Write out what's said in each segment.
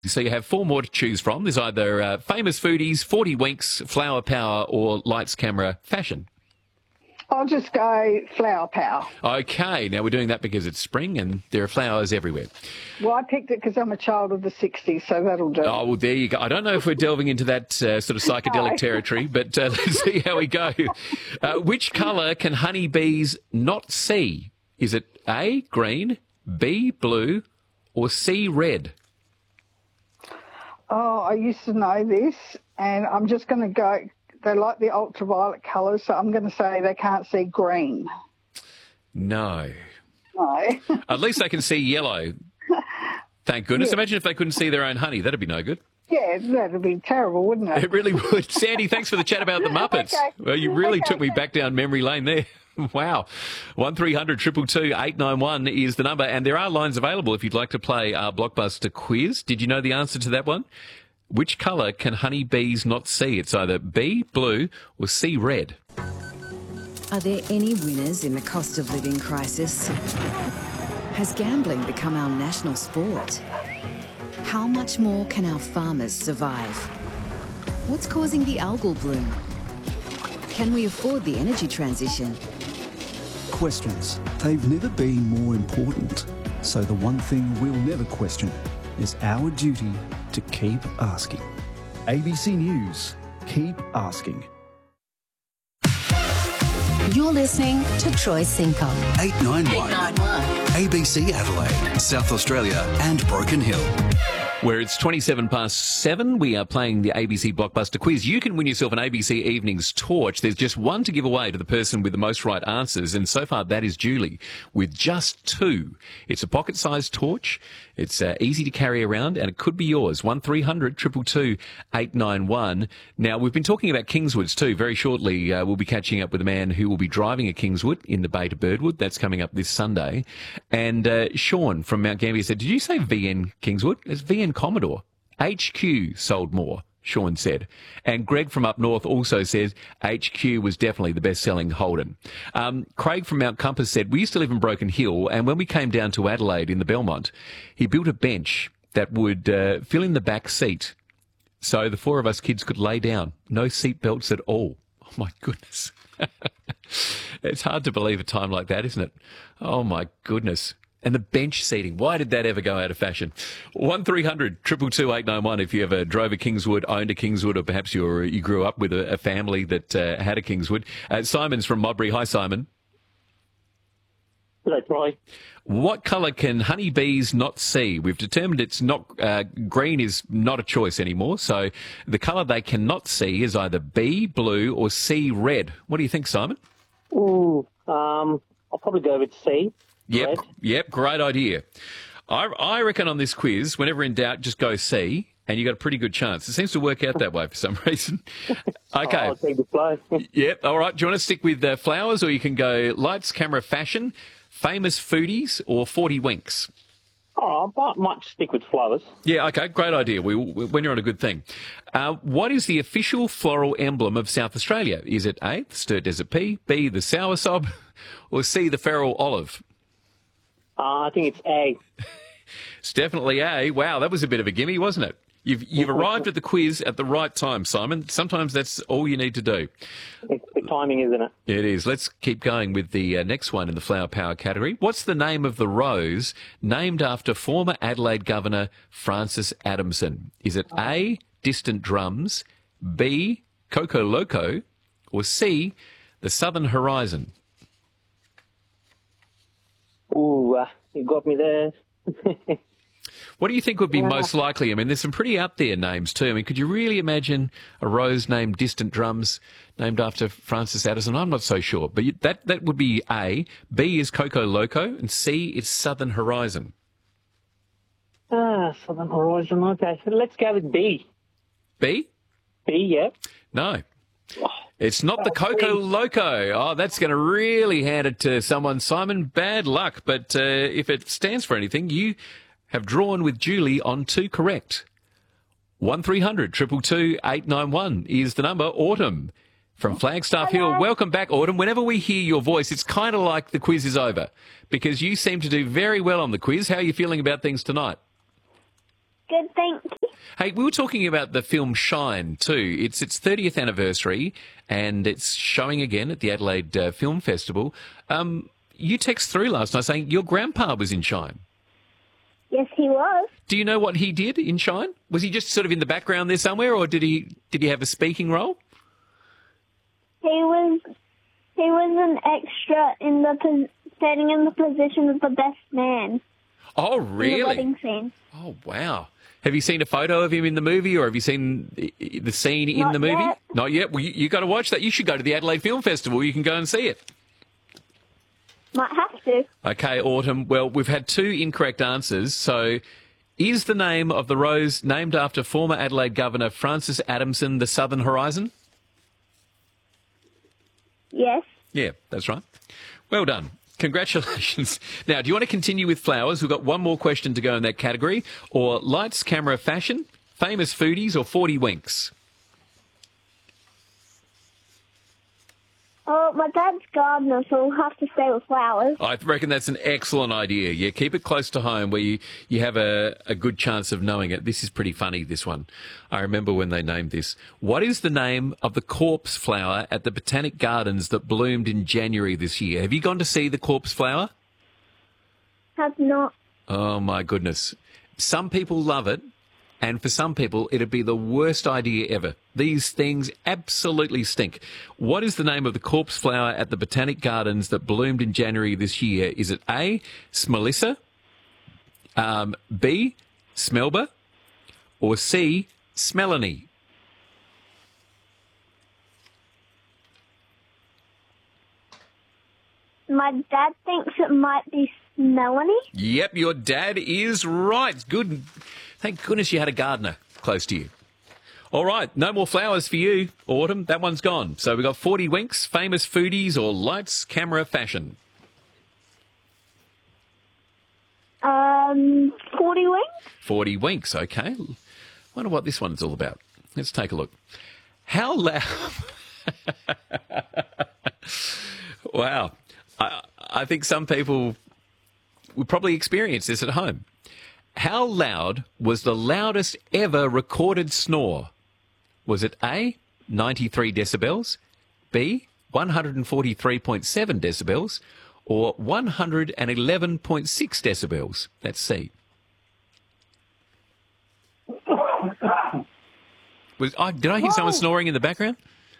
So you have four more to choose from. There's either famous foodies, 40 winks, flower power, or lights, camera, fashion. I'll just go flower power. Okay, now we're doing that because it's spring and there are flowers everywhere. Well, I picked it because I'm a child of the 60s, so that'll do. Oh, well, there you go. I don't know if we're delving into that sort of psychedelic territory, but let's see how we go. Which colour can honeybees not see? Is it A, green, B, blue, or C, red? Oh, I used to know this, and I'm just going to go... They like the ultraviolet colours, so I'm going to say they can't see green. No. No. At least they can see yellow. Thank goodness. Yeah. Imagine if they couldn't see their own honey. That'd be no good. Yeah, that'd be terrible, wouldn't it? It really would. Sandy, thanks for the chat about the Muppets. Okay. Well, you really took me back down memory lane there. Wow. 1300 222 891 is the number, and there are lines available if you'd like to play our Blockbuster quiz. Did you know the answer to that one? Which colour can honeybees not see? It's either B, blue, or C, red. Are there any winners in the cost of living crisis? Has gambling become our national sport? How much more can our farmers survive? What's causing the algal bloom? Can we afford the energy transition? Questions. They've never been more important. So the one thing we'll never question is our duty to keep asking. ABC News. Keep asking. You're listening to Troy Sinkoff. 891. ABC Adelaide, South Australia and Broken Hill. Where it's 7:27, we are playing the ABC Blockbuster quiz. You can win yourself an ABC Evenings torch. There's just one to give away to the person with the most right answers, and so far that is Julie, with just two. It's a pocket-sized torch. It's easy to carry around, and it could be yours. 1300 222 891. Now, we've been talking about Kingswoods too. Very shortly, we'll be catching up with a man who will be driving a Kingswood in the Bay to Birdwood. That's coming up this Sunday. And Sean from Mount Gambier said, did you say VN Kingswood? It's VN Commodore. HQ sold more, Sean said. And Greg from up north also says HQ was definitely the best-selling Holden. Craig from Mount Compass said, we used to live in Broken Hill, and when we came down to Adelaide in the Belmont, he built a bench that would fill in the back seat so the four of us kids could lay down. No seat belts at all. Oh, my goodness. It's hard to believe a time like that, isn't it? Oh, my goodness. And the bench seating, why did that ever go out of fashion? 1300 222 891 if you ever drove a Kingswood, owned a Kingswood, or perhaps you grew up with a family that had a Kingswood. Simon's from Modbury. Hi, Simon. Hello, Troy. What colour can honeybees not see? We've determined it's not green is not a choice anymore, so the colour they cannot see is either B, blue, or C, red. What do you think, Simon? I'll probably go with C. Yep, great idea. I reckon on this quiz, whenever in doubt, just go C, and you got a pretty good chance. It seems to work out that way for some reason. Okay. I'll take the flow. Yep, all right. Do you want to stick with flowers, or you can go lights, camera, fashion, famous foodies, or 40 winks? Oh, I might stick with flowers. Yeah, okay, great idea. When you're on a good thing. What is the official floral emblem of South Australia? Is it A, the Sturt Desert Pea, B, the soursop, or C, the feral olive? I think it's A. It's definitely A. Wow, that was a bit of a gimme, wasn't it? You've arrived at the quiz at the right time, Simon. Sometimes that's all you need to do. It's the timing, isn't it? It is. Let's keep going with the next one in the flower power category. What's the name of the rose named after former Adelaide Governor Francis Adamson? Is it A, distant drums, B, Coco Loco, or C, the southern horizon? Ooh, you got me there. What do you think would be most likely? I mean, there's some pretty out there names too. I mean, could you really imagine a rose named Distant Drums, named after Francis Addison? I'm not so sure, but that would be A. B is Coco Loco, and C is Southern Horizon. Southern Horizon. Okay, so let's go with B. B? B, yeah. No. It's not the Coco Loco. Oh, that's going to really hand it to someone, Simon. Bad luck. But if it stands for anything, you have drawn with Julie on two correct. 1300 222 891 is the number. Autumn from Flagstaff Hill. Welcome back, Autumn. Whenever we hear your voice, it's kind of like the quiz is over because you seem to do very well on the quiz. How are you feeling about things tonight? Good, thank you. Hey, we were talking about the film Shine too. It's its 30th anniversary and it's showing again at the Adelaide Film Festival. You text through last night saying your grandpa was in Shine. Yes, he was. Do you know what he did in Shine? Was he just sort of in the background there somewhere, or did he have a speaking role? He was an extra standing in the position of the best man. Oh, In the really? wedding scene. Oh, wow. Have you seen a photo of him in the movie, or have you seen the scene in Not the movie? yet. Not yet. Well, you got to watch that. You should go to the Adelaide Film Festival. You can go and see it. Might have to. Okay, Autumn. Well, we've had 2 incorrect answers. So, is the name of the rose named after former Adelaide Governor Francis Adamson the Southern Horizon? Yes. Yeah, that's right. Well done. Congratulations. Now, do you want to continue with flowers? We've got one more question to go in that category. Or lights, camera, fashion, famous foodies, or 40 winks? Oh, my dad's gardener, so we'll have to stay with flowers. I reckon that's an excellent idea. Yeah, keep it close to home where you have a good chance of knowing it. This is pretty funny, this one. I remember when they named this. What is the name of the corpse flower at the Botanic Gardens that bloomed in January this year? Have you gone to see the corpse flower? Have not. Oh, my goodness. Some people love it, and for some people, it'd be the worst idea ever. These things absolutely stink. What is the name of the corpse flower at the Botanic Gardens that bloomed in January this year? Is it A, Smelissa, B, Smelba, or C, Smelanie? My dad thinks it might be Melanie. Yep, your dad is right. Good. Thank goodness you had a gardener close to you. All right, no more flowers for you, Autumn. That one's gone. So we've got 40 winks, famous foodies, or lights, camera, fashion. 40 winks. 40 winks, okay. Wonder what this one's all about. Let's take a look. How loud... Wow. I think some people would probably experience this at home. How loud was the loudest ever recorded snore? Was it A, 93 decibels, B, 143.7 decibels, or 111.6 decibels? That's C. Did I hear someone snoring in the background?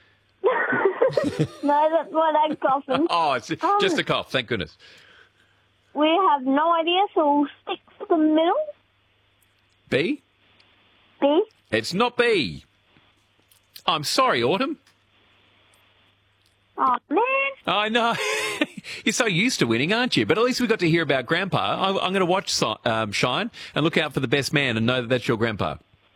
No, that's my dad coughing. Oh, it's just a cough, thank goodness. We have no idea, so we'll stick to the middle. B? B? It's not B. I'm sorry, Autumn. Oh, man. I know. You're so used to winning, aren't you? But at least we got to hear about Grandpa. I'm going to watch Shine and look out for the best man and know that that's your grandpa.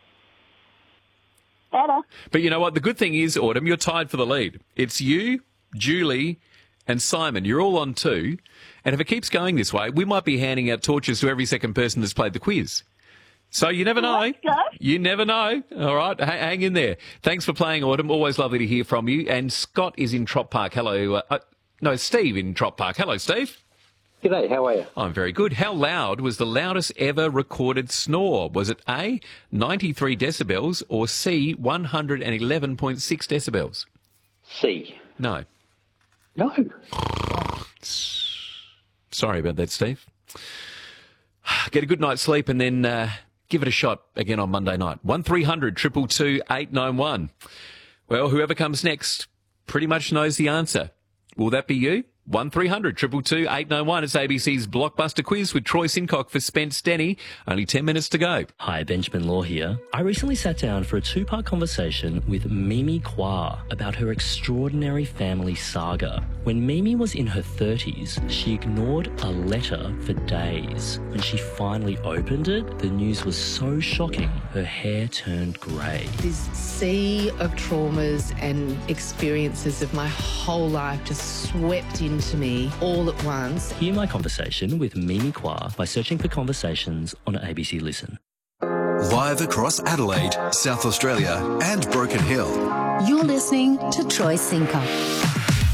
Better. But you know what? The good thing is, Autumn, you're tied for the lead. It's you, Julie, and Simon. You're all on 2. And if it keeps going this way, we might be handing out torches to every second person that's played the quiz. So you never know. Let's go. You never know. All right, hang in there. Thanks for playing, Autumn. Always lovely to hear from you. And Scott is in Trop Park. Hello. Steve in Trop Park. Hello, Steve. G'day, how are you? I'm very good. How loud was the loudest ever recorded snore? Was it A, 93 decibels, or C, 111.6 decibels? C. No. No. Sorry about that, Steve. Get a good night's sleep and then give it a shot again on Monday night. 1300 222 891. Well, whoever comes next pretty much knows the answer. Will that be you? 1300 222 891. It's ABC's Blockbuster Quiz with Troy Sincock for Spence Denny. Only 10 minutes to go. Hi, Benjamin Law here. I recently sat down for a 2-part conversation with Mimi Kwa about her extraordinary family saga. When Mimi was in her 30s, she ignored a letter for days. When she finally opened it, the news was so shocking, her hair turned grey. This sea of traumas and experiences of my whole life just swept into me all at once. Hear my conversation with Mimi Kwa by searching for Conversations on ABC Listen. Live across Adelaide, South Australia and Broken Hill. You're listening to Troy Sincock.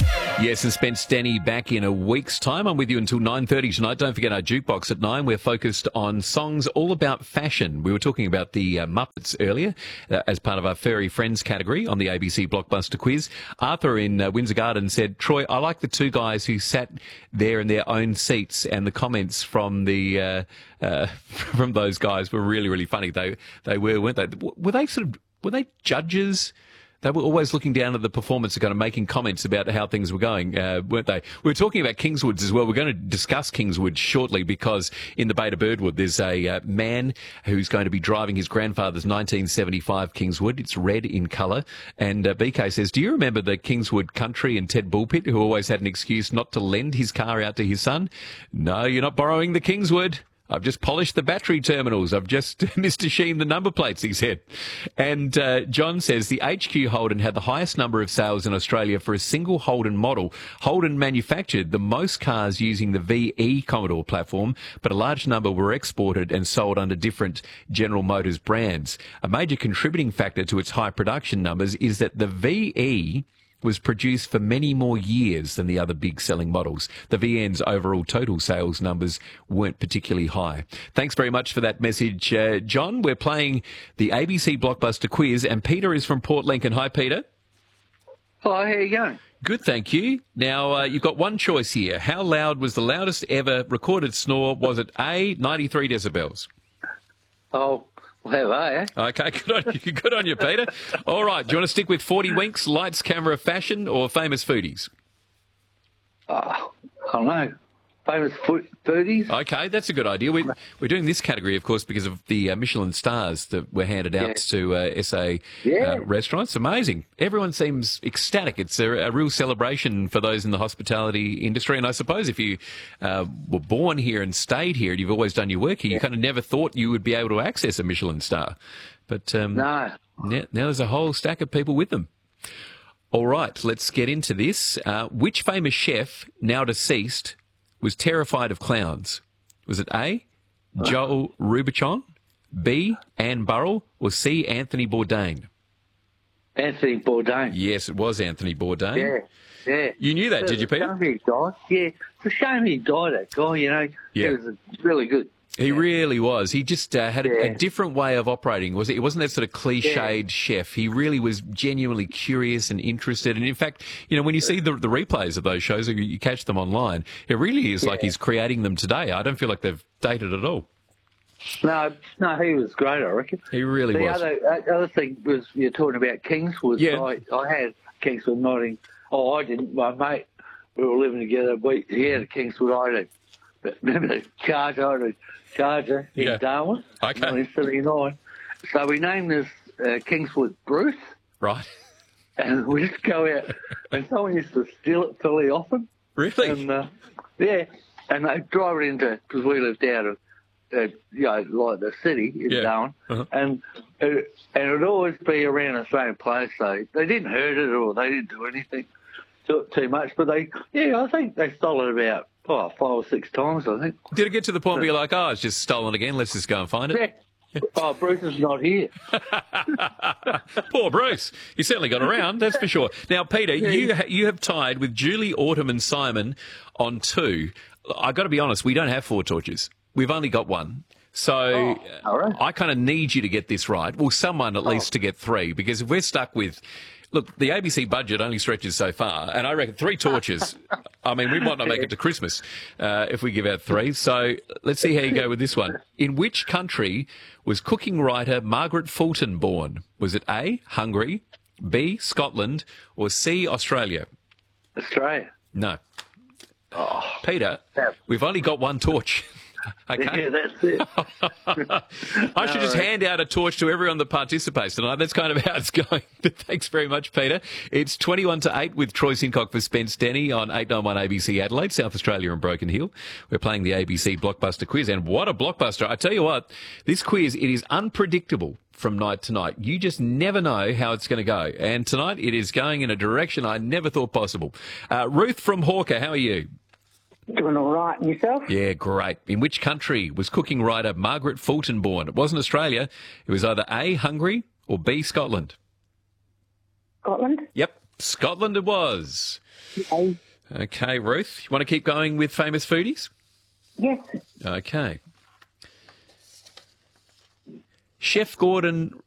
Yes, and Spence Denny back in a week's time. I'm with you until 9:30 tonight. Don't forget our jukebox at 9. We're focused on songs all about fashion. We were talking about the Muppets earlier as part of our Furry Friends category on the ABC Blockbuster quiz. Arthur in Windsor Garden said, Troy, I like the two guys who sat there in their own seats, and the comments from the from those guys were really, really funny. They were, weren't they? Were they judges? They were always looking down at the performance and kind of making comments about how things were going, weren't they? We were talking about Kingswoods as well. We're going to discuss Kingswood shortly because in the Beta Birdwood there's a man who's going to be driving his grandfather's 1975 Kingswood. It's red in colour. And BK says, do you remember the Kingswood Country and Ted Bullpit, who always had an excuse not to lend his car out to his son? No, you're not borrowing the Kingswood. I've just polished the battery terminals. I've just Mr. Sheen the number plates, he said. And John says the HQ Holden had the highest number of sales in Australia for a single Holden model. Holden manufactured the most cars using the VE Commodore platform, but a large number were exported and sold under different General Motors brands. A major contributing factor to its high production numbers is that the VE was produced for many more years than the other big selling models. The VN's overall total sales numbers weren't particularly high. Thanks very much for that message, John. We're playing the ABC Blockbuster quiz, and Peter is from Port Lincoln. Hi, Peter. Hi, how you going? Good, thank you. Now, you've got one choice here. How loud was the loudest ever recorded snore? Was it A, 93 decibels? Oh, well, eh? Okay, good on you, Peter. All right, do you want to stick with 40 winks, lights, camera, fashion, or famous foodies? I don't know. Famous foodies? Okay, that's a good idea. We're doing this category, of course, because of the Michelin stars that were handed out to SA restaurants. Amazing. Everyone seems ecstatic. It's a real celebration for those in the hospitality industry. And I suppose if you were born here and stayed here and you've always done your work here, you kind of never thought you would be able to access a Michelin star. But no. Now there's a whole stack of people with them. All right, let's get into this. Which famous chef, now deceased, was terrified of clowns? Was it A, Joel Robuchon, B, Anne Burrell, or C, Anthony Bourdain? Anthony Bourdain. Yes, it was Anthony Bourdain. Yeah. You knew that, did you, Peter? He died. Yeah, it's a shame he died, that guy, you know. Yeah. He was really good. He really was. He just had a different way of operating. It wasn't that sort of cliched chef. He really was genuinely curious and interested. And in fact, you know, when you see the replays of those shows, or you catch them online, it really is like he's creating them today. I don't feel like they've dated at all. No, he was great, I reckon. He really was. The other thing was, you're talking about Kingswood. Yeah. I had Kingswood Notting. Oh, I didn't. My mate, we were living together. He had a Kingswood. I had remember the Charger in Darwin, 1979. So we named this Kingswood Bruce. Right. And we just go out, and someone used to steal it fairly often. Really? And, and they drive it into, because we lived out of, like the city in Darwin, and it would always be around the same place. So they didn't hurt it or they didn't do anything too much, but I think they stole it about 5 or 6 times, I think. Did it get to the point where you're like, it's just stolen again, let's just go and find it? Yeah. Oh, Bruce is not here. Poor Bruce. He certainly got around, that's for sure. Now, Peter, you have tied with Julie, Autumn and Simon on 2. I've got to be honest, we don't have 4 torches. We've only got 1. So I kind of need you to get this right. Well, someone at least to get 3, because if we're stuck with... Look, the ABC budget only stretches so far, and I reckon 3 torches, I mean, we might not make it to Christmas if we give out 3. So let's see how you go with this one. In which country was cooking writer Margaret Fulton born? Was it A, Hungary, B, Scotland, or C, Australia? Australia. No. Peter, we've only got 1 torch. Okay. Yeah, that's it. I should just hand out a torch to everyone that participates tonight. That's kind of how it's going. But thanks very much, Peter. It's 21-8 with Troy Sincock for Spence Denny on 891 ABC Adelaide, South Australia and Broken Hill. We're playing the ABC Blockbuster quiz. And what a blockbuster. I tell you what, this quiz, it is unpredictable from night to night. You just never know how it's going to go. And tonight it is going in a direction I never thought possible. Ruth from Hawker, how are you? Doing all right. And yourself? Yeah, great. In which country was cooking writer Margaret Fulton born? It wasn't Australia. It was either A, Hungary, or B, Scotland. Scotland? Yep, Scotland it was. A. Okay, Ruth, you want to keep going with famous foodies? Yes. Okay. Chef Gordon